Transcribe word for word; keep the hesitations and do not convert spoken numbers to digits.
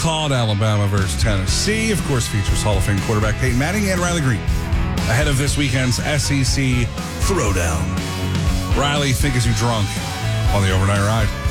called Alabama versus Tennessee. Of course, features Hall of Fame quarterback Peyton Manning and Riley Green ahead of this weekend's S E C Throwdown. Riley, think as you drunk on the overnight ride.